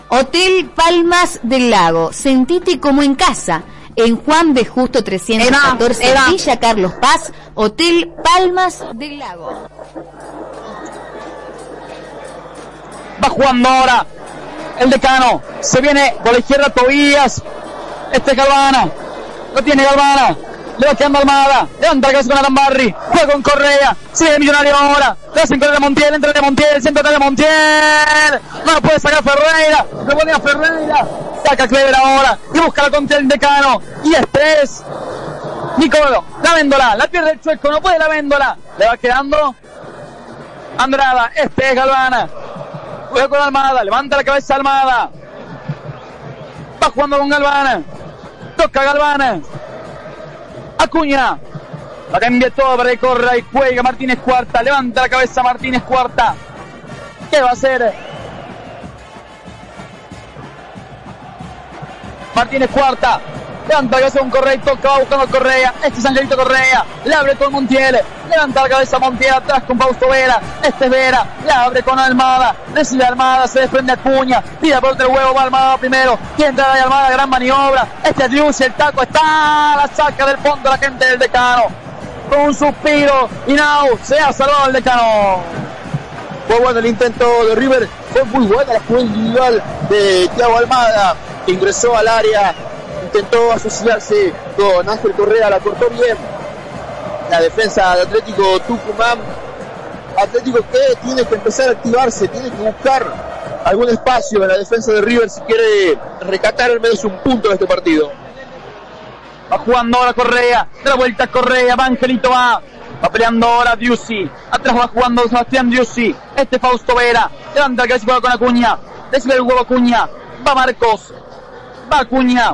Hotel Palmas del Lago, sentite como en casa. En Juan B. Justo 314, Villa Carlos Paz, Hotel Palmas del Lago. Va jugando ahora el Decano. Se viene por la izquierda Tobías. Galvana. Lo tiene Galvana. Le va quedando Almada. Levanta la cabeza con Arambarri. Juega con Correa. Sigue el Millonario ahora. Le hacen correr a Montiel. Entra de Montiel. Centro de Montiel. No lo puede sacar Ferreira. Le pone a Ferreira. Saca Clever ahora. Y busca la contra el Decano. Y este es Nicolo. La Véndola. La pierde el Chueco. No puede la Véndola. Le va quedando Andrada. Este es Galvana. Juega con Almada, levanta la cabeza Almada. Va jugando con Galvana. Toca Galvana. Acuña. La cambia todo para que corra y juega Martínez Cuarta. Levanta la cabeza Martínez Cuarta. ¿Qué va a hacer? Martínez Cuarta. Levanta la cabeza con Correa y toca, va buscando Correa. Este es Angelito Correa. Le abre con Montiel. Levanta la cabeza Montiel atrás con Fausto Vera. Este es Vera. Le abre con Almada. Recibe Almada. Se desprende Acuña. Tira por el huevo. Va Almada primero. Quiere entrar ahí Almada. Gran maniobra. Este es Lius. El taco está. La saca del fondo la gente del Decano. Con un suspiro. Y now se ha salvado el Decano. Fue bueno el intento de River. Fue muy buena la jugada individual de Thiago Almada. Que ingresó al área. Intentó asociarse con Ángel Correa, la cortó bien la defensa de Atlético Tucumán. Atlético que tiene que empezar a activarse, tiene que buscar algún espacio en la defensa de River si quiere recatar al menos un punto de este partido. Va jugando ahora Correa, da la vuelta Correa, va Angelito, va peleando ahora Diussi, atrás va jugando Sebastián Diussi, este Fausto Vera, levanta el cabeza y juega con Acuña, recibe el huevo Acuña, va Marcos, va Acuña.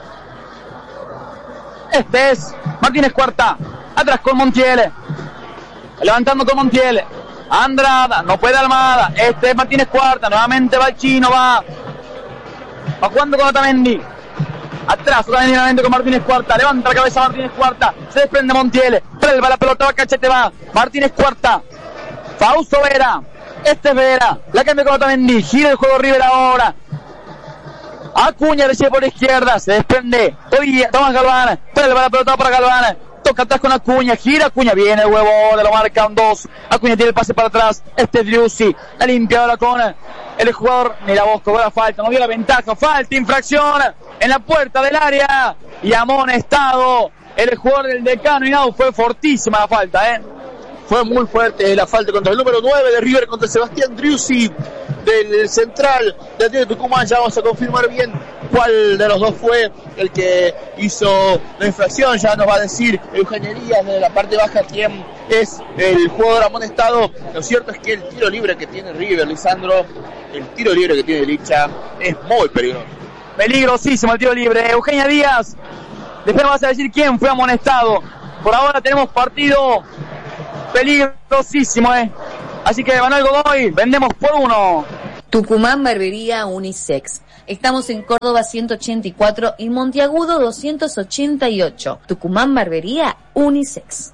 Este es Martínez Cuarta. Atrás con Montiel. Levantando con Montiel. Andrada. No puede Almada. Este es Martínez Cuarta. Nuevamente va el chino. Va jugando con Otamendi. Atrás Otamendi nuevamente con Martínez Cuarta. Levanta la cabeza Martínez Cuarta. Se desprende Montiel. Prelva la pelota. Va Cachete. Va Martínez Cuarta. Fausto Vera. Este es Vera. La cambia con Otamendi. Gira el juego River ahora. Acuña recibe por la izquierda, se desprende, toma Galván, prueba la pelota para Galván, toca atrás con Acuña, gira Acuña, viene el huevo, de lo marcan dos, Acuña tiene el pase para atrás, este es Driussi, la limpia ahora con el jugador, mira vos, cobró la falta, no vio la ventaja, falta, infracción, en la puerta del área, y amonestado, el jugador del Decano, y no, fue fortísima la falta, Fue muy fuerte la falta contra el número 9 de River, contra Sebastián Driussi, del central de Atlético Tucumán. Ya vamos a confirmar bien cuál de los dos fue el que hizo la infracción. Ya nos va a decir Eugenio Díaz de la parte baja quién es el jugador amonestado. Lo cierto es que el tiro libre que tiene River, Lisandro, el tiro libre que tiene Licha es muy peligroso. Peligrosísimo el tiro libre. Eugenio Díaz, después nos vas a decir quién fue amonestado. Por ahora tenemos partido peligrosísimo, Así que Manuel Godoy, vendemos por 1. Tucumán Barbería Unisex. Estamos en Córdoba 184 y Monteagudo 288. Tucumán Barbería Unisex.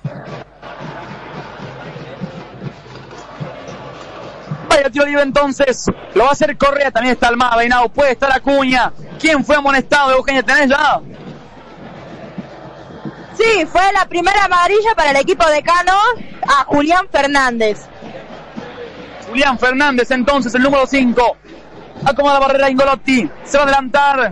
Vaya tiro libre entonces. Lo va a hacer Correa, también está Almada, Beinau, puede estar Acuña. ¿Quién fue amonestado, Eugenia? ¿Tenés ya? Sí, fue la primera amarilla para el equipo Decano a Julián Fernández. Julián Fernández entonces, el número 5. Acomoda la barrera Ingolotti. Se va a adelantar.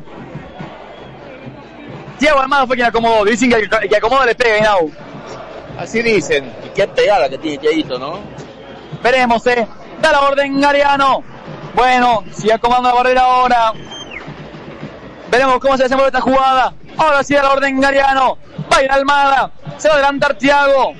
Thiago Almada fue quien acomodó. Dicen que el que acomoda le pega, Inau. Así dicen. Y qué pegada que tiene Thiaguito, ¿no? Veremos, Da la orden Gariano. Bueno, sigue acomodando la barrera ahora. Veremos cómo se desenvuelve esta jugada. Ahora sí da la orden Gariano. Va a ir Almada. Se va a adelantar Thiago.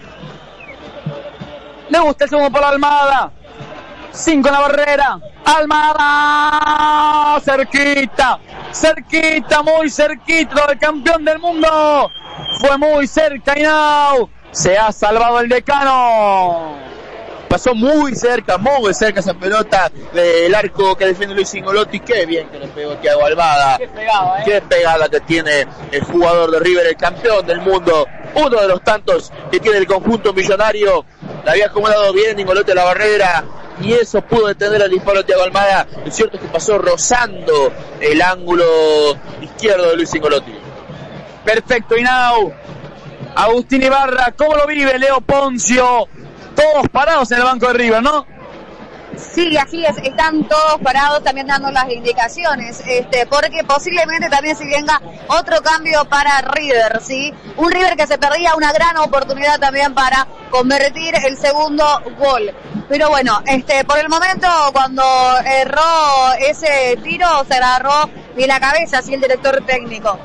Le gusta el segundo para Almada. 5 en la barrera. Almada. Cerquita. Cerquita, muy cerquita del campeón del mundo. Fue muy cerca y now se ha salvado el Decano. Pasó muy cerca esa pelota del arco que defiende Luis Ingolotti. Qué bien que le pegó Thiago Almada. Qué pegada que tiene el jugador de River, el campeón del mundo. Uno de los tantos que tiene el conjunto millonario. la había acomodado bien Ingolotti a la barrera, y eso pudo detener al disparo de Thiago Almada. Lo cierto es que pasó rozando el ángulo izquierdo de Luis Ingolotti. Perfecto, Hinao. Agustín Ibarra, ¿cómo lo vive Leo Poncio? Todos parados en el banco de River, ¿no? Sí, así es, están todos parados también dando las indicaciones, porque posiblemente también se venga otro cambio para River, ¿sí? Un River que se perdía una gran oportunidad también para convertir el segundo gol. Pero bueno, por el momento cuando erró ese tiro se agarró de la cabeza, así el director técnico.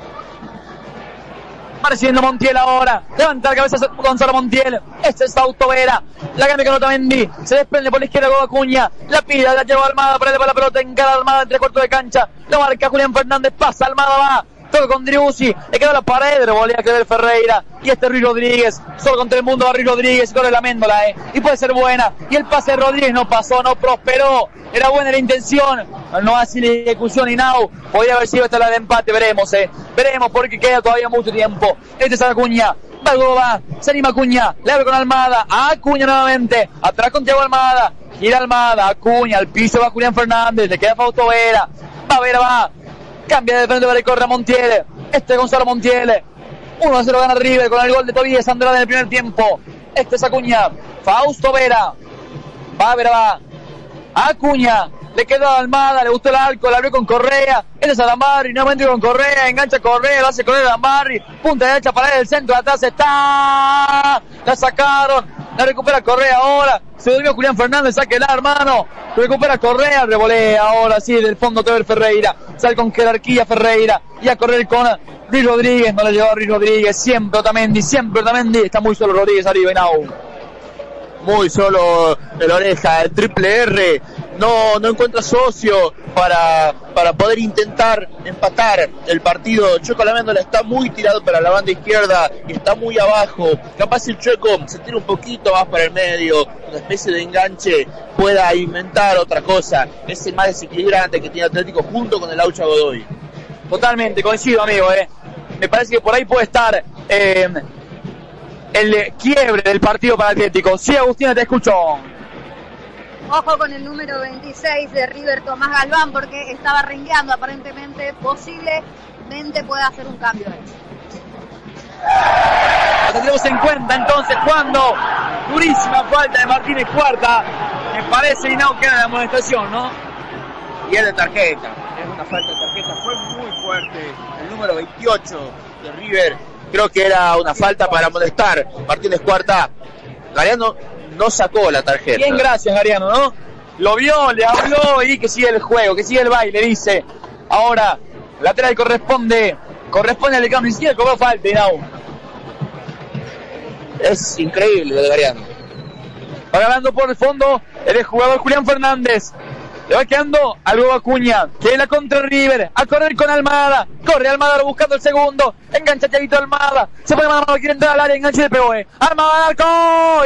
Apareciendo Montiel ahora, levanta la cabeza Gonzalo Montiel, este es Fausto Vera, la cambia con Otamendi, se desprende por la izquierda con Acuña, la pila, la lleva Almada, para la pelota, encara Almada entre cuartos de cancha, la marca Julián Fernández, pasa Almada, va, toca con Driussi, le quedó la pared, revolea que ver Ferreira, y Ruiz Rodríguez, solo contra el mundo va Ruiz Rodríguez, corre la Méndola, y puede ser buena, y el pase de Rodríguez no pasó, no prosperó, era buena la intención, no así la ejecución, y Hinao, podría haber sido esta la de empate, veremos, veremos porque queda todavía mucho tiempo. Este es Acuña, va, se anima Acuña, le abre con Almada, Acuña nuevamente, atrás con Thiago Almada, gira Almada, Acuña, al piso va Julián Fernández, le queda Fausto Vera, va, cambia de frente para el corre a Montiel, Gonzalo Montiel, 1-0 gana River con el gol de Tobías Andrade en el primer tiempo. Este es Acuña, Fausto Vera, va, Acuña, le quedó a Almada, le gustó el arco, la abrió con Correa, este es Alambarri, nuevamente con Correa, engancha Correa, lo hace correr Alambarri, punta derecha para el centro, atrás está, la sacaron, la recupera Correa ahora, se durmió Julián Fernández, sáquela hermano, recupera Correa, revolea ahora sí, del fondo Teber Ferreira, sale con jerarquía Ferreira, y a correr con Ruiz Rodríguez, no le llegó a Ruiz Rodríguez, siempre Otamendi, está muy solo Rodríguez arriba, muy solo el Oreja, el Triple R no encuentra socio para poder intentar empatar el partido. Chueco Laméndola está muy tirado para la banda izquierda y está muy abajo. Capaz el Chueco se tira un poquito más para el medio, una especie de enganche, pueda inventar otra cosa. Es el más desequilibrante que tiene Atlético junto con el Aucha Godoy. Totalmente, coincido, amigo, me parece que por ahí puede estar el quiebre del partido para Atlético. Sí, Agustina, te escucho. Ojo con el número 26 de River, Tomás Galván, porque estaba rengueando aparentemente, posiblemente pueda hacer un cambio. Lo tendremos en cuenta entonces cuando durísima falta de Martínez Cuarta, me parece, y no queda la amonestación, ¿no? Y es de tarjeta, es una falta de tarjeta, fue muy fuerte, el número 28 de River, creo que era una falta para amonestar. Martínez Cuarta, Galeano no sacó la tarjeta. Bien, gracias Galeano, ¿no? Lo vio, le habló y que sigue el juego, que sigue el baile, dice. Ahora, lateral corresponde al decano, ni siquiera cobró falta, Hinao. Es increíble lo de Galeano. Va ganando por el fondo el jugador Julián Fernández. Le va quedando algo Acuña, que es la contra River, a correr con Almada, corre Almada buscando el segundo, engancha Thiaguito Almada, se pone mano, quiere entrar al área, engancha de POE, Almada al arco,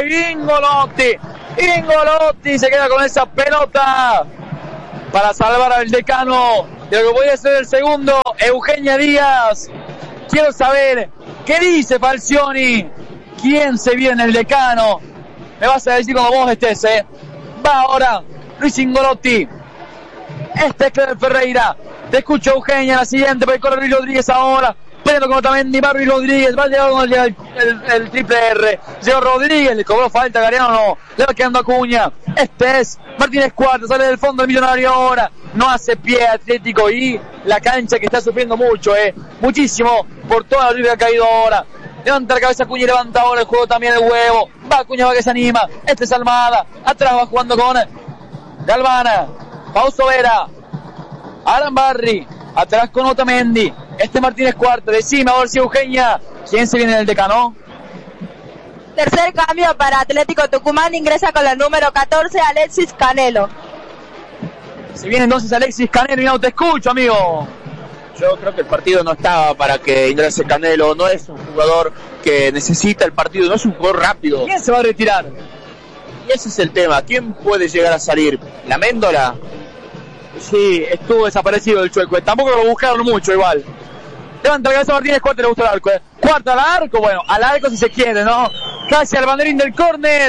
Ingolotti se queda con esa pelota para salvar al decano de lo que podía ser el segundo, Eugenia Díaz. Quiero saber, ¿qué dice Falcioni? ¿Quién se viene el decano? Me vas a decir cuando vos estés, Va ahora Luis Ingolotti, este es Cleber Ferreira, te escucho Eugenia, la siguiente, para correr Luis Rodríguez ahora, peleando con Otamendi, va Luis Rodríguez, va a llegar cuando llega el triple R, llegó Rodríguez, le cobró falta, Galeano no, le va quedando Acuña, este es Martínez Cuarta, sale del fondo del Millonario ahora, no hace pie Atlético y la cancha que está sufriendo mucho, muchísimo, por toda la River que ha caído ahora. Levanta la cabeza Acuña y levanta ahora el juego también el huevo, va Acuña, va que se anima, este es Almada, atrás va jugando con Galvana, Fausto Vera, Alambarri, atrás con Otamendi, este Martínez Cuarta, decime a ver si Eugenia, ¿quién se viene del decano? Tercer cambio para Atlético Tucumán, ingresa con el número 14 Alexis Canelo. Se viene entonces Alexis Canelo y no te escucho, amigo. Yo creo que el partido no estaba para que ingrese Canelo, no es un jugador que necesita el partido, no es un jugador rápido. ¿Quién se va a retirar? Y ese es el tema, ¿quién puede llegar a salir? ¿La Méndola? Sí, estuvo desaparecido el Chueco, tampoco lo buscaron mucho igual. Levanta la cabeza Martínez Cuarta, le gusta el arco, Cuarta al arco, bueno, al arco si se quiere, ¿no? Casi al banderín del córner,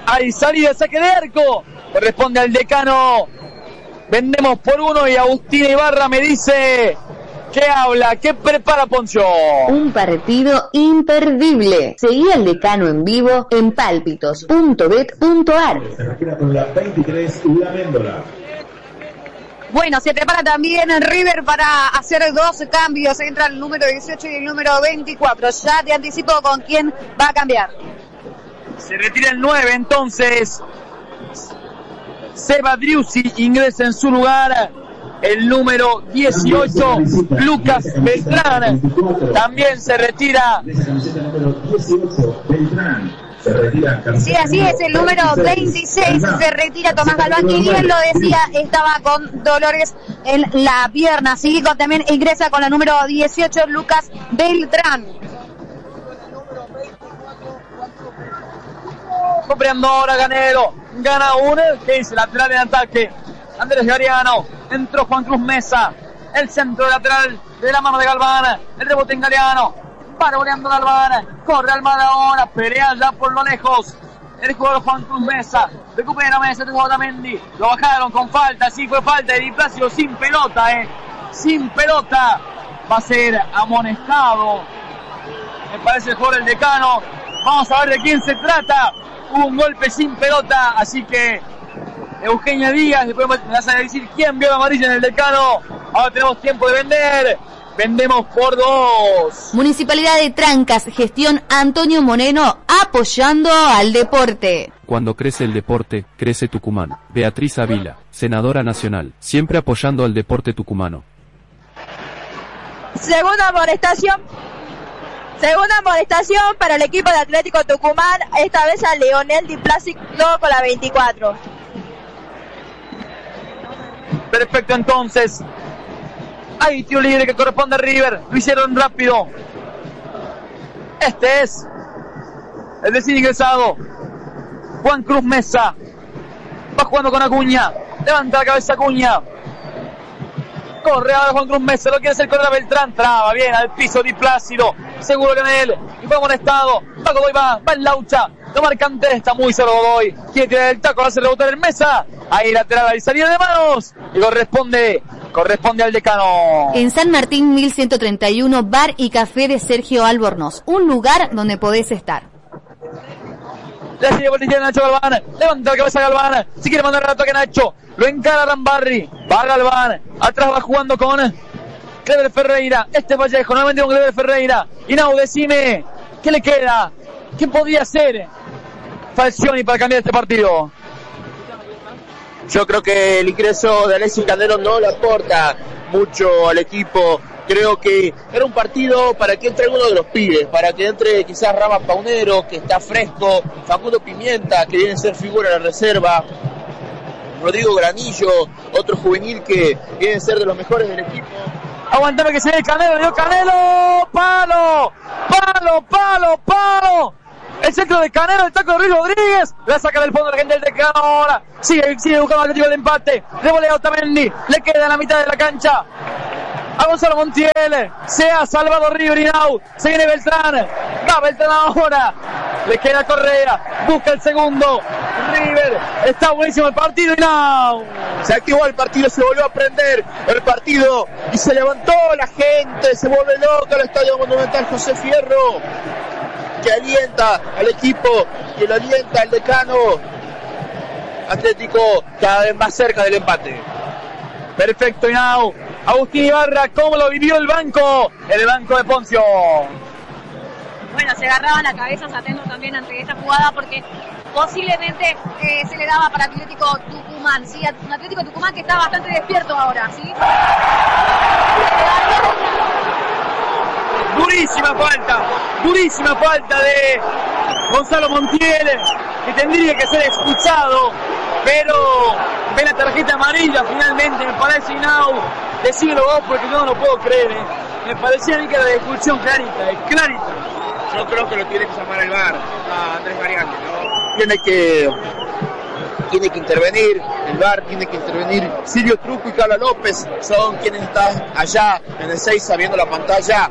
Hay salida de saque de arco. Corresponde al Decano. Vendemos por 1 y Agustín Ibarra me dice que habla, que prepara Poncio. Un partido imperdible. Seguí al Decano en vivo en pálpitos.bet.ar. Se retira con la 23, la Méndola. Bueno, se prepara también River para hacer 2 cambios. Entra el número 18 y el número 24. Ya te anticipo con quién va a cambiar. Se retira el 9, entonces Seba Driussi ingresa en su lugar el número 18, Lucas Beltrán. También se retira. Sí, así es, el número 26 se retira Tomás Galván, y bien lo decía, estaba con dolores en la pierna. Así que también ingresa con la número 18, Lucas Beltrán. Comprando ahora Canelo, gana uno, que dice lateral en ataque, Andrés Gariano, entró Juan Cruz Mesa, el centro lateral de la mano de Galván, el rebote en Gariano, va revoleando Galván, corre Almada ahora, pelea ya por lo lejos, el jugador Juan Cruz Mesa, recupera Mesa, tengo Otamendi, lo bajaron con falta, sí fue falta de Di Plácido, sin pelota, sin pelota, va a ser amonestado, me parece el jugador del Decano, vamos a ver de quién se trata. Hubo un golpe sin pelota, así que Eugenia Díaz, después me vas a decir quién vio la amarilla en el Decano. Ahora tenemos tiempo de vender. Vendemos por 2. Municipalidad de Trancas, gestión Antonio Moreno, apoyando al deporte. Cuando crece el deporte, crece Tucumán. Beatriz Ávila, senadora nacional, siempre apoyando al deporte tucumano. Segunda amonestación para el equipo de Atlético Tucumán, esta vez a Leonel Di Plácido con la 24. Perfecto, entonces. Hay tiro libre que corresponde a River. Lo hicieron rápido. Este es el recién ingresado Juan Cruz Mesa. Va jugando con Acuña. Levanta la cabeza Acuña. Corre ahora Juan Cruz Mesa, lo quiere hacer con la Beltrán, traba bien al piso Di Plácido, seguro que en él, y fue amonestado, va Godoy, va en Laucha, lo marca antes, está muy solo Godoy, quiere tirar el taco, hace rebotar en Mesa, ahí lateral, y salida de manos, y corresponde al Decano. En San Martín 1131, bar y café de Sergio Albornoz, un lugar donde podés estar. Le sigue por la izquierda Nacho Galván, levanta la cabeza Galván, si quiere mandar el ataque Nacho, lo encara Rambarri, va Galván, atrás va jugando con Clever Ferreira, Vallejo, nuevamente con Clever Ferreira, y Nau, decime, ¿qué le queda? ¿Qué podría hacer Falcioni para cambiar este partido? Yo creo que el ingreso de Alexis Candelo no le aporta mucho al equipo. Creo que era un partido para que entre uno de los pibes, para que entre quizás Rama Paunero, que está fresco, Facundo Pimienta, que viene a ser figura de la reserva, Rodrigo Granillo, otro juvenil que viene a ser de los mejores del equipo. Aguantame que se ve Canelo, dio Canelo, palo. El centro de Canelo, el taco de Ruiz Rodríguez, la saca del fondo la gente del Decano ahora. Sigue buscando al Atlético el empate. Revolea Otamendi, le queda en la mitad de la cancha a Gonzalo Montiel. Se ha salvado River y Nau. Se viene Beltrán. Va Beltrán ahora. Le queda Correa. Busca el segundo. River. Está buenísimo el partido y Nau. Se activó el partido, se volvió a prender el partido y se levantó la gente. Se vuelve loca el Estadio Monumental José Fierro, que alienta al equipo, que lo alienta al Decano. Atlético cada vez más cerca del empate. Perfecto, y now Agustín Ibarra, ¿cómo lo vivió el banco? El banco de Poncio. Bueno, se agarraban la cabeza Atento también ante esta jugada porque posiblemente se le daba para Atlético Tucumán, ¿sí? Un Atlético Tucumán que está bastante despierto ahora, ¿sí? Durísima falta de Gonzalo Montiel, que tendría que ser expulsado, pero ve la tarjeta amarilla finalmente, me parece, Inau, decílo vos porque yo no lo puedo creer, me parecía a mí que era de expulsión clarita. Yo creo que lo tiene que llamar el VAR a Andrés Mariano, ¿no? Tiene que intervenir el VAR, tiene que intervenir Silvio Truco y Carla López, son quienes están allá en el 6 viendo la pantalla.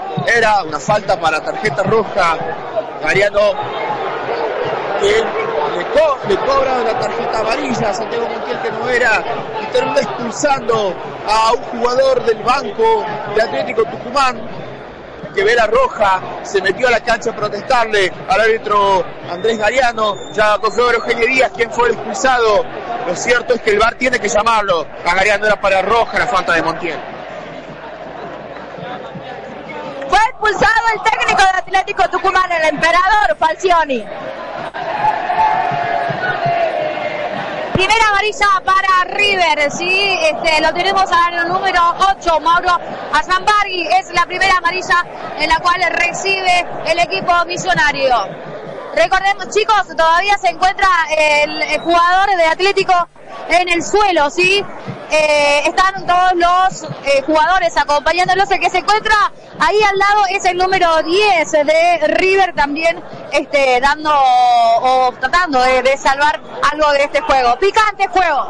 Era una falta para tarjeta roja. Mariano, que le cobran la tarjeta amarilla a Santiago Montiel, que no era, y termina expulsando a un jugador del banco de Atlético Tucumán, que ve la roja, se metió a la cancha a protestarle al árbitro Andrés Gariano. Ya cogió a Eugenio Díaz, quien fue el expulsado. Lo cierto es que el VAR tiene que llamarlo. A Gariano era para roja la falta de Montiel. Fue expulsado el técnico de Atlético Tucumán, el emperador Falcioni. Primera amarilla para River, sí, lo tenemos al número 8, Mauro Azambari, es la primera amarilla en la cual recibe el equipo millonario. Recordemos, chicos, todavía se encuentra el jugador de Atlético en el suelo, ¿sí? Están todos los jugadores acompañándolos. El que se encuentra ahí al lado es el número 10 de River, también dando o tratando de salvar algo de este juego. Picante juego.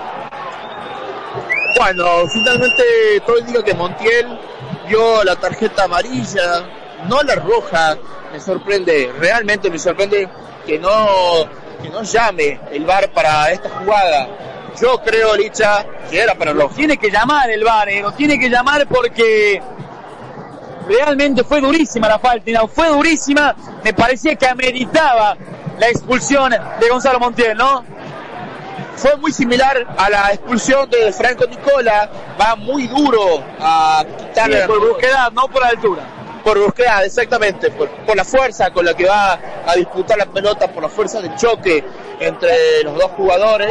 Bueno, finalmente todo indica que Montiel dio la tarjeta amarilla, no la roja. Me sorprende, realmente me sorprende que no llame el VAR para esta jugada. Yo creo, Licha, que era para roja. Tiene que llamar el VAR, lo tiene que llamar porque realmente fue durísima la falta, no, fue durísima. Me parecía que ameritaba la expulsión de Gonzalo Montiel, ¿no? Fue muy similar a la expulsión de Franco Nicola, va muy duro a quitarle por búsqueda, no por altura. Por búsqueda, exactamente, por la fuerza con la que va a disputar la pelota, por la fuerza del choque entre los dos jugadores.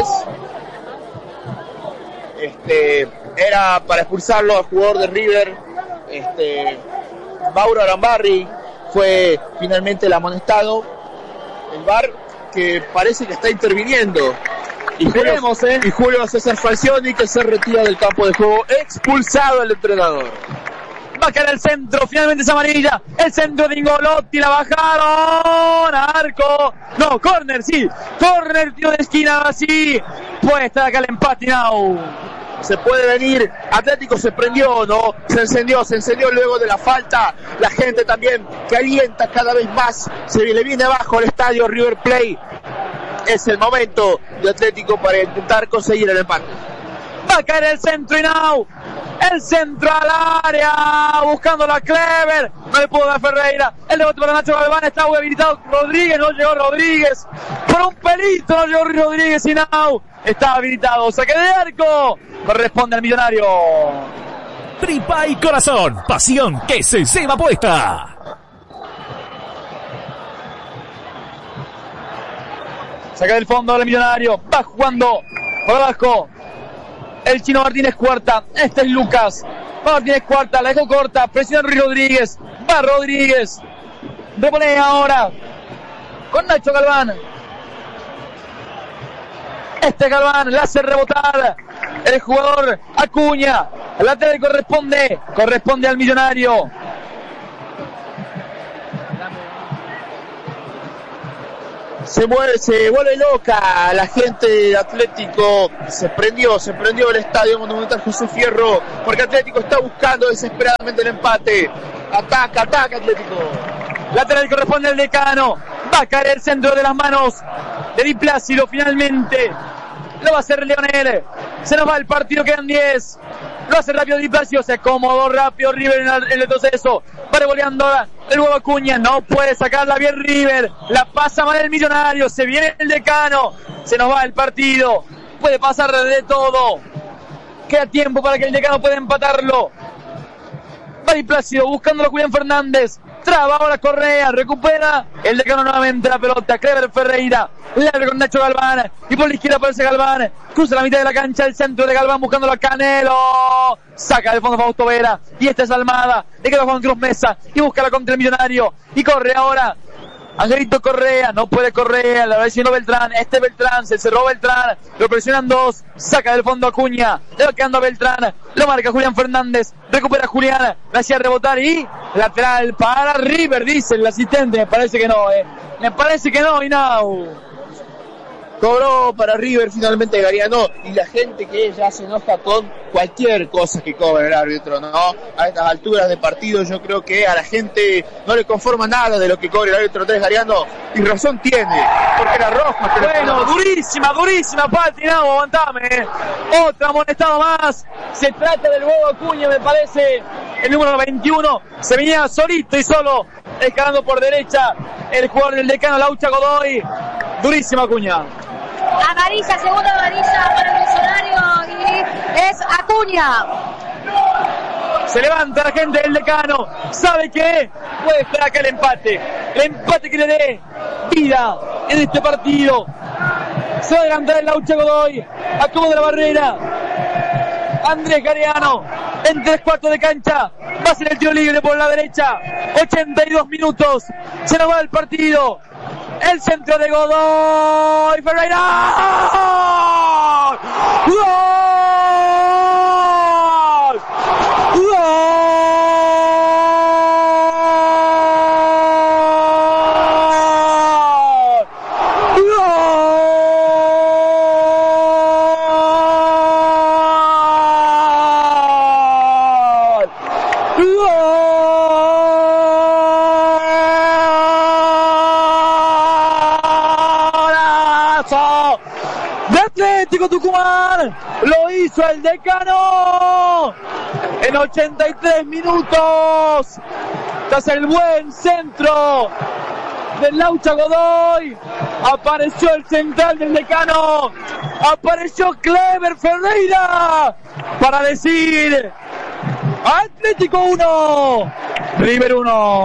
Era para expulsarlo al jugador de River. Mauro Arambarri fue finalmente el amonestado. El VAR, que parece que está interviniendo. Y Julio César Falcioni, que se retira del campo de juego, expulsado el entrenador. Va a caer el centro, finalmente es amarilla. El centro de Ingolotti, la bajaron. Arco. No, córner, sí. Córner, tiro de esquina, así. Puede estar acá el empate, now. Se puede venir. Atlético se prendió, ¿no? Se encendió luego de la falta. La gente también calienta cada vez más. Se le viene abajo al estadio River Plate. Es el momento de Atlético para intentar conseguir el empate. Va a caer el centro y now. El centro al área. Buscando la Clever. No le pudo dar Ferreira. El rebote para Nacho Galván. Está habilitado Rodríguez. No llegó Rodríguez. Por un pelito no llegó Rodríguez y now. Está habilitado. Saque de arco. Corresponde al Millonario. Tripa y corazón. Pasión que se lleva puesta. Saca del fondo del Millonario. Va jugando por abajo. El Chino Martínez Cuarta. Este es Lucas. Martínez Cuarta. La dejó corta. Presiona Ruiz Rodríguez. Va Rodríguez. Repone ahora. Con Nacho Galván. Galván la hace rebotar. El jugador Acuña. El lateral corresponde al Millonario. Se vuelve loca la gente de Atlético. Se prendió el estadio Monumental José Fierro, porque Atlético está buscando desesperadamente el empate. Ataca Atlético. Lateral corresponde al Decano. Va a caer el centro de las manos de Di Plácido finalmente. Lo va a hacer Leonel. Se nos va el partido, quedan 10. Lo hace rápido Di Plácido. Se acomodó rápido River en el retroceso. Va revoleando ahora el huevo Acuña. No puede sacarla bien River. La pasa mal el Millonario. Se viene el Decano. Se nos va el partido. Puede pasar de todo. Queda tiempo para que el Decano pueda empatarlo. Va Di Plácido buscándolo Julián Fernández. Traba ahora Correa, recupera el Decano nuevamente la pelota. Clever Ferreira, le abre con Nacho Galván y por la izquierda aparece Galván, cruza la mitad de la cancha, el centro de Galván buscándolo a Canelo, saca del fondo Fausto Vera y esta es Almada, le queda Juan Cruz Mesa y busca la contra el Millonario y corre ahora Angelito Correa, no puede Correa, la presionó Beltrán, Beltrán, se cerró Beltrán, lo presionan dos, saca del fondo Acuña, le va quedando a Beltrán, lo marca Julián Fernández, recupera Julián, la hacía rebotar y lateral para River, dice el asistente, me parece que no, y now. Cobró para River finalmente Gariano, y la gente que ya se enoja con cualquier cosa que cobre el árbitro, ¿no? A estas alturas de partido yo creo que a la gente no le conforma nada de lo que cobre el árbitro Andrés Gariano, y razón tiene, porque la roja... Bueno, durísima falta, Hinao, aguantame. Otra amonestada más. Se trata del huevo Acuña, me parece, el número 21. Se venía solito y solo, escalando por derecha el jugador del Decano, Laucha Godoy. Durísima Acuña. Amarilla, segunda amarilla para el Millonario, y es Acuña. Se levanta la gente del Decano. ¿Sabe qué? Puede esperar acá el empate que le dé vida en este partido. Se va a adelantar el Laucha Godoy, acomoda la barrera. Andrés Gariano en 3/4 de cancha, va a ser el tiro libre por la derecha. 82 minutos, se nos va el partido. El centro de Godoy Ferreira. ¡Gol! ¡Gol! Atlético Tucumán, lo hizo el Decano en 83 minutos, tras el buen centro del Laucha Godoy. Apareció el central del Decano, apareció Clever Ferreira para decir: Atlético 1, River 1.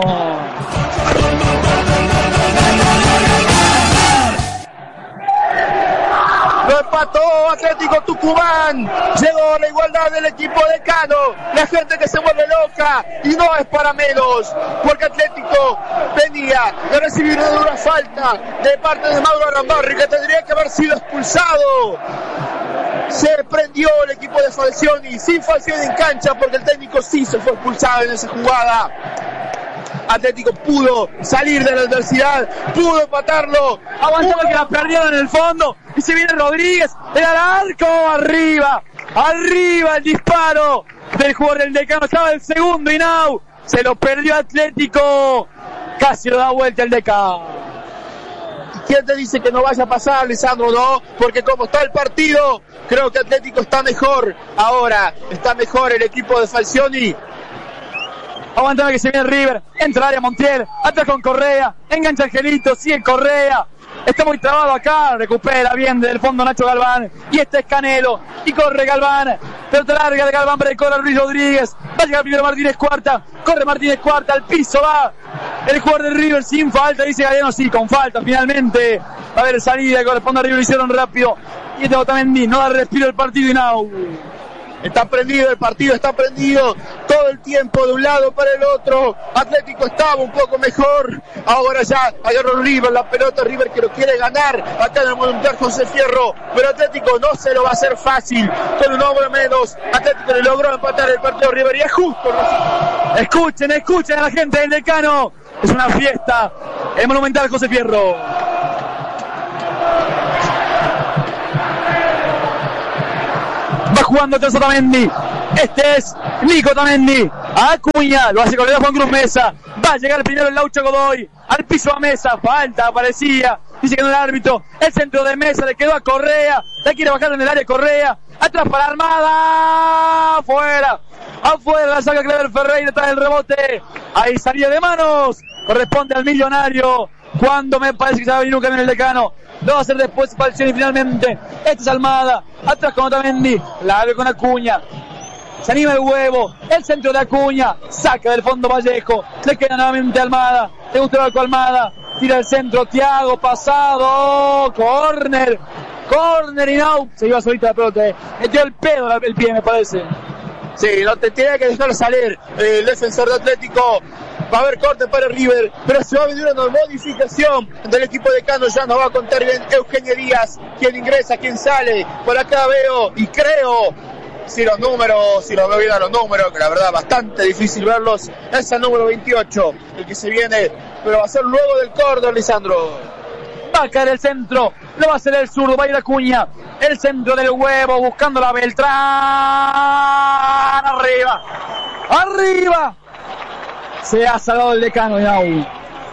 Lo empató Atlético Tucumán. Llegó la igualdad del equipo Decano. La gente que se vuelve loca, y no es para menos, porque Atlético venía de recibir una dura falta de parte de Mauro Arambarri, que tendría que haber sido expulsado. Se prendió el equipo de Falcioni, sin Falcioni en cancha, porque el técnico sí se fue expulsado en esa jugada. Atlético pudo salir de la adversidad, pudo empatarlo. Aguantaba que la perdieron en el fondo, y se viene Rodríguez, era el arco, arriba el disparo del jugador del Decano. Estaba el segundo y now se lo perdió Atlético, casi lo da vuelta el Decano. ¿Quién te dice que no vaya a pasar, Lisandro? No, porque como está el partido, creo que Atlético está mejor ahora, está mejor el equipo de Falcioni. Aguantaba que se viene River, entra al área Montiel, atrás con Correa, engancha Angelito, sigue Correa, está muy trabado acá, recupera bien del fondo Nacho Galván, y este es Canelo, y corre Galván, pelota larga de Galván para el corre Luis Rodríguez, va a llegar primero Martínez Cuarta, corre Martínez Cuarta, al piso va el jugador de River sin falta, dice Galeano, sí, con falta, finalmente va a haber salida, corresponde a River, lo hicieron rápido, y este Otamendi no da respiro el partido y now. Está prendido el partido, está prendido todo el tiempo de un lado para el otro. Atlético estaba un poco mejor, ahora ya agarró River la pelota, River que lo quiere ganar acá en el Monumental José Fierro, pero Atlético no se lo va a hacer fácil, con un hombre menos. Atlético le logró empatar el partido River, y es justo. Escuchen a la gente del Decano, es una fiesta el Monumental José Fierro. Va jugando atrás Otamendi. Este es Nico Otamendi. Acuña, lo hace con el Juan Cruz Mesa. Va a llegar primero el Laucha Godoy. Al piso a Mesa, falta, aparecía. Dice que no el árbitro. El centro de Mesa le quedó a Correa. La quiere bajar en el área Correa. Atrás para Armada. Afuera la saca Clever Ferreira tras el rebote. Ahí salía de manos. Corresponde al Millonario. Cuando me parece que se va a venir un cambio en el Decano. Lo va a hacer después Falcioni finalmente. Este es Almada. Atrás con Otamendi. La abre con Acuña. Se anima el huevo. El centro de Acuña. Saca del fondo Vallejo. Le queda nuevamente Almada. Le gusta el arco Almada. Tira el centro. Thiago pasado. Corner y no. Se iba solita la pelota. Metió el pedo el pie, me parece. Sí, no te tiene que dejar salir el defensor de Atlético. Va a haber corte para River, pero se va a venir una modificación del equipo de Cano. Ya nos va a contar bien Eugenio Díaz, quién ingresa, quién sale. Por acá veo y creo, si los veo bien a los números, que la verdad bastante difícil verlos, es el número 28, el que se viene, pero va a ser luego del córner, Lisandro. Va a caer el centro, lo va a hacer el zurdo, va a ir Acuña. El centro del huevo, buscando la Beltrán. Arriba. Arriba. Se ha salvado el Decano Henao.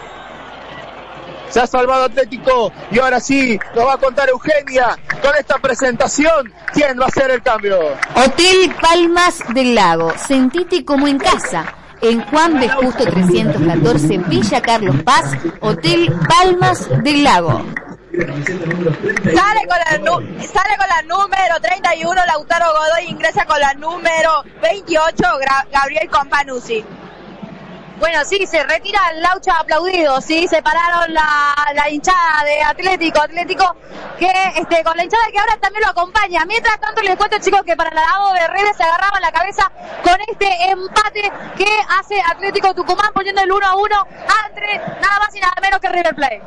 Se ha salvado Atlético y ahora sí nos va a contar Eugenia con esta presentación quién va a hacer el cambio. Hotel Palmas del Lago, sentite como en casa. En Juan B. Justo 314, Villa Carlos Paz, Hotel Palmas del Lago. Sale con la número 31, Lautaro Godoy ingresa con la número 28, Gabriel Companuzzi. Bueno, sí, se retira el Laucha aplaudido, sí, se pararon la hinchada de Atlético que con la hinchada que ahora también lo acompaña. Mientras tanto les cuento, chicos, que para el lado de River se agarraban la cabeza con este empate que hace Atlético Tucumán poniendo el 1-1 entre nada más y nada menos que River Plate.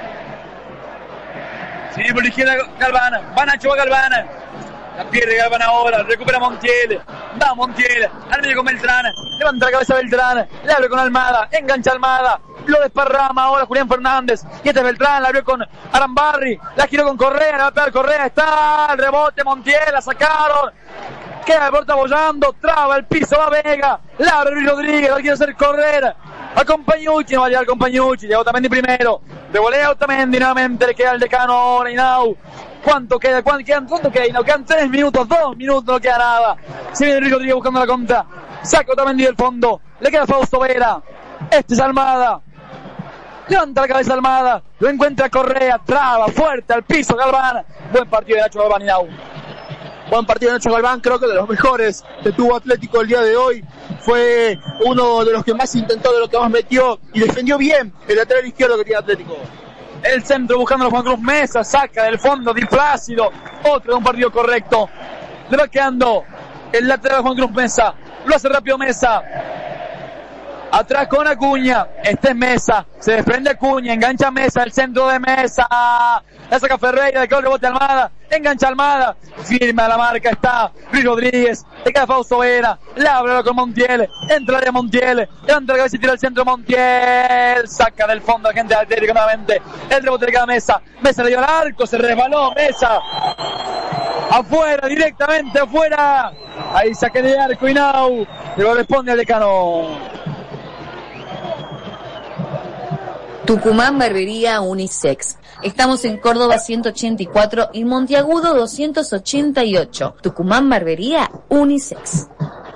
Sí, por la izquierda Galvana, va Nacho, va Galvana. La pierde Galván ahora, recupera Montiel. Va Montiel, al medio con Beltrán. Levanta la cabeza Beltrán, le abre con Almada, engancha Almada. Lo desparrama ahora Julián Fernández. Y este es Beltrán, la abrió con Arambarri. La giró con Correa, la va a pegar Correa. Está el rebote, Montiel, la sacaron. Queda el porta bollando, traba el piso, va Vega. La abre Luis Rodríguez, la quiere hacer correr. A Compañucci, no va a llegar Compañucci. Llega Otamendi primero. Revolea Otamendi nuevamente, le queda el Decano ahora, Henao. ¿Cuánto queda? ¿Cuánto queda? No quedan 3 minutos, 2 minutos, no queda nada. Se viene Luis Rodríguez buscando la contra. Saca Otamendi del fondo. Le queda Fausto Vera. Este es Almada. Levanta la cabeza Almada. Lo encuentra Correa. Traba fuerte al piso Galván. Buen partido de Nacho Galván, Henao. Buen partido de Nacho Galván, creo que de los mejores que tuvo Atlético el día de hoy. Fue uno de los que más intentó, de los que más metió y defendió bien el lateral izquierdo que tiene Atlético. El centro buscando a Juan Cruz Mesa, saca del fondo Di Plácido, otro de un partido correcto. Le va quedando el lateral de Juan Cruz Mesa, lo hace rápido Mesa. Atrás con Acuña, este es Mesa, se desprende Acuña, engancha Mesa, el centro de Mesa. La saca Ferreira, le queda el rebote Almada, engancha Almada, firma la marca, está Luis Rodríguez, le queda Fausto Vera, la abre con Montiel, entra el área Montiel, levanta la cabeza y tira al centro Montiel, saca del fondo la gente de Atlético nuevamente, el rebote le queda Mesa, Mesa le dio al arco, se resbaló Mesa, afuera, directamente afuera, ahí saque de arco Henao, le corresponde al Decano. Tucumán Barbería Unisex. Estamos en Córdoba 184 y Monteagudo 288. Tucumán Barbería Unisex.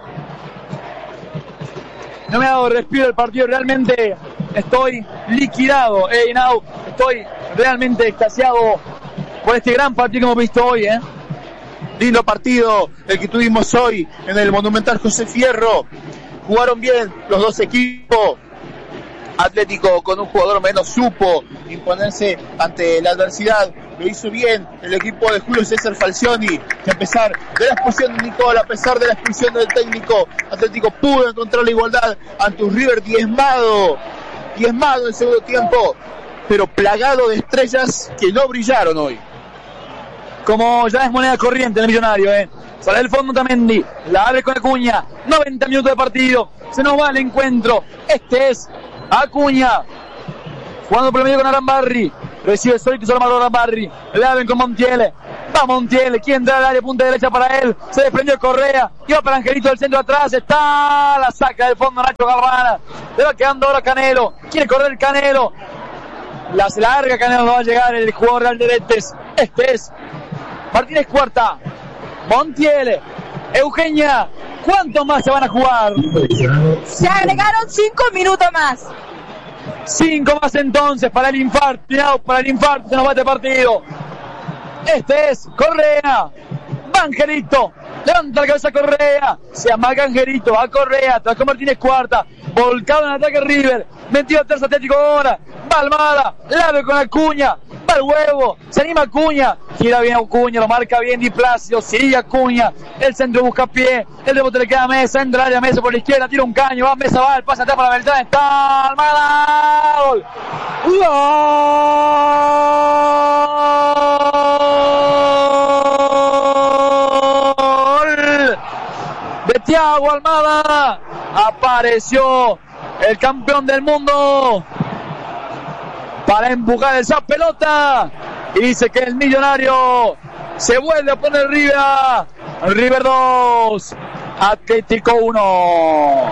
No me ha dado respiro el partido, realmente estoy liquidado, Henao. Estoy realmente extasiado por este gran partido que hemos visto hoy, Lindo partido el que tuvimos hoy en el Monumental José Fierro. Jugaron bien los dos equipos. Atlético con un jugador menos supo imponerse ante la adversidad. Lo hizo bien el equipo de Julio César Falcioni, que a pesar de la expulsión de Nicola, a pesar de la expulsión del técnico, Atlético pudo encontrar la igualdad ante un River diezmado en el segundo tiempo, pero plagado de estrellas que no brillaron hoy. Como ya es moneda corriente en el Millonario, Sale del fondo Otamendi, la abre con Acuña, 90 minutos de partido, se nos va el encuentro. Este es Acuña, jugando por el medio con Arambarri, recibe solito y solo Marlon Arambarri, le abren con Montiel, va Montiel, quiere entrar al área, punta derecha para él, se desprendió Correa, iba para Angelito del centro atrás, está, la saca del fondo Nacho Galvana, le va quedando ahora Canelo, quiere correr Canelo, la larga Canelo, no va a llegar el jugador de Alderetes, este es Martínez Cuarta, Montiel, Eugenia, ¿cuántos más se van a jugar? Se agregaron 5 minutos más. 5 más entonces para el infarto, se nos va este partido. Este es Correa, va Angelito, levanta la cabeza Correa, se amaga Angelito, va Correa, tras con Martínez Cuarta, volcado en el ataque River, metido atrás Atlético ahora, va Almada, la abre con Acuña, va el huevo, se anima Acuña, gira bien Acuña, lo marca bien Di Plácido, sigue Acuña, el centro busca pie, el rebote le queda a Mesa, entra al área Mesa por la izquierda, tira un caño, va Mesa, va, el pase atrás para Beltrán, está Almada, gol, gol de Thiago Almada, apareció el campeón del mundo, para empujar esa pelota. Y dice que el Millonario se vuelve a poner River. River 2, Atlético 1.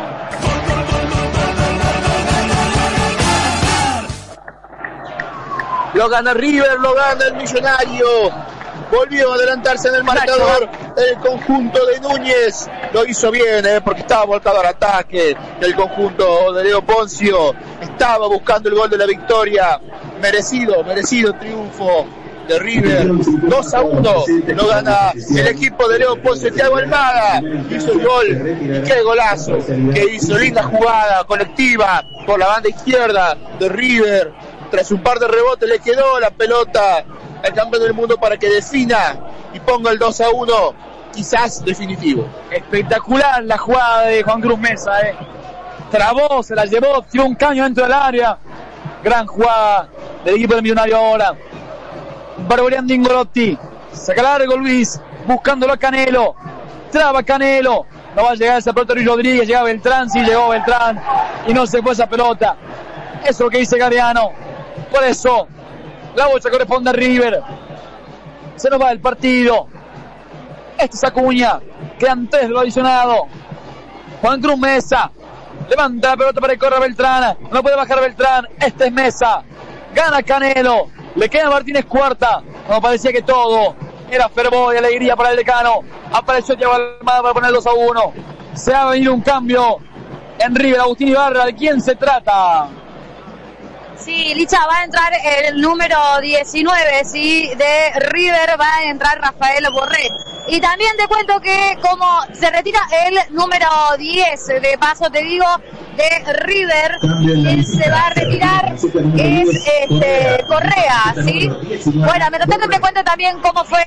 Lo gana River, lo gana el Millonario. Volvió a adelantarse en el marcador el conjunto de Núñez. Lo hizo bien, porque estaba volcado al ataque. El conjunto de Leo Poncio estaba buscando el gol de la victoria. Merecido triunfo de River. 2-1 lo gana el equipo de Leo Poncio. Thiago Almada hizo el gol. Y qué golazo que hizo. Linda jugada colectiva por la banda izquierda de River. Tras un par de rebotes le quedó la pelota al campeón del mundo para que defina y ponga el 2-1, quizás definitivo. Espectacular la jugada de Juan Cruz Mesa, Trabó, se la llevó, tiró un caño dentro del área. Gran jugada del equipo del Millonario ahora. Barboreando Ingolotti. Saca largo Luis, buscándolo a Canelo. Traba Canelo. No va a llegar esa pelota Luis Rodríguez, llega Beltrán, sí llegó Beltrán. Y no se fue esa pelota. Eso es lo que dice Gariano. Por eso, la bolsa corresponde a River. Se nos va el partido. Este es Acuña. Quedan 3 de lo adicionado. Juan Cruz Mesa. Levanta la pelota para que corra Beltrán. No puede bajar Beltrán. Este es Mesa. Gana Canelo. Le queda Martínez Cuarta. Como parecía que todo era fervor y alegría para el Decano. Apareció Thiago Almada para poner el 2-1. Se ha venido un cambio en River. Agustín Ibarra. ¿De quién se trata? Sí, Licha, va a entrar el número 19, sí, de River, va a entrar Rafael Borré. Y también te cuento que como se retira el número 10, de paso te digo, de River, quien se va a retirar es Correa, ¿sí? Bueno, mientras tanto te cuento también cómo fue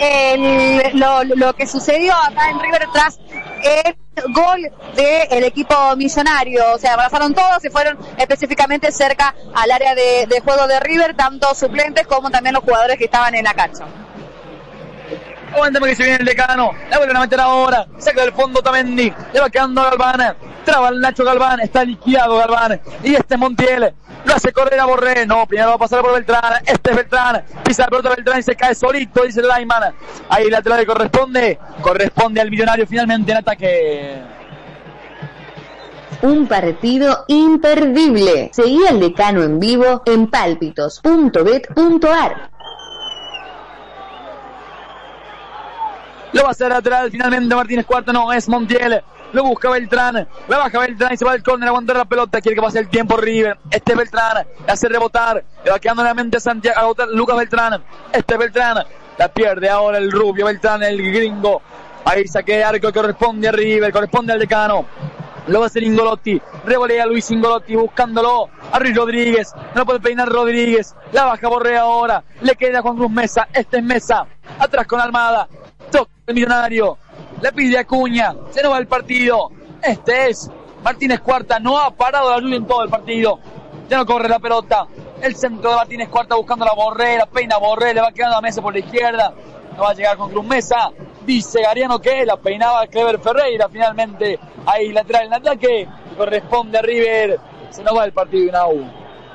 lo que sucedió acá en River tras el gol del equipo Millonario. O sea, abrazaron todos y fueron específicamente cerca al área de juego de River, tanto suplentes como también los jugadores que estaban en la cancha. Aguántame que se viene el Decano, la vuelven a meter ahora, saca del fondo Tamendi, le va quedando Galván, traba el Nacho Galván, está liquidado Galván, y este es Montiel, lo hace correr a Borré, no, primero va a pasar por Beltrán, este es Beltrán, pisa la pelota Beltrán y se cae solito, dice el Lyman, ahí lateral que corresponde al Millonario finalmente en ataque. Un partido imperdible. Seguí al Decano en vivo en palpitos.bet.ar. Lo va a hacer lateral finalmente Martínez Cuarta, no, es Montiel. Lo busca Beltrán, la baja Beltrán y se va al córner a aguantar la pelota. Quiere que pase el tiempo River. Este es Beltrán, le hace rebotar. Le va quedando nuevamente Santiago, Lucas Beltrán. Este es Beltrán, la pierde ahora el rubio Beltrán, el gringo. Ahí saque de arco que corresponde a River, corresponde al Decano. Lo va a hacer Ingolotti, revolea Luis Ingolotti buscándolo a Luis Rodríguez, no puede peinar Rodríguez, la baja Borré ahora, le queda Juan Cruz Mesa, este es Mesa, atrás con Almada, toca el Millonario, le pide a Acuña, se nos va el partido, este es Martínez Cuarta, no ha parado la lluvia en todo el partido, ya no corre la pelota, el centro de Martínez Cuarta buscando la Borré, la peina Borré, le va quedando a Mesa por la izquierda, no va a llegar con Cruz Mesa, dice Gariano que la peinaba Clever Ferreira, finalmente ahí lateral en ataque, corresponde a River, se nos va el partido 1-1.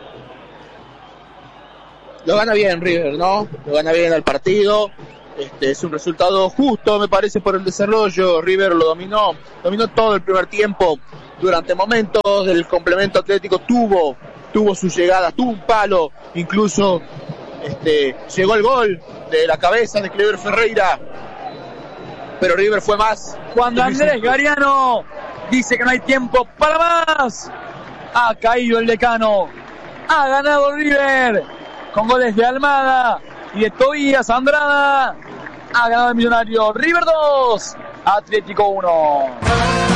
Lo gana bien River, ¿no? Lo gana bien el partido, es un resultado justo me parece por el desarrollo, River lo dominó todo el primer tiempo, durante momentos del complemento atlético tuvo su llegada, tuvo un palo, incluso llegó el gol de la cabeza de Clever Ferreira, pero River fue más. Cuando Andrés Gariano dice que no hay tiempo para más, ha caído el Decano, ha ganado River con goles de Almada y de Tobías Andrada, ha ganado el Millonario. River 2, Atlético 1.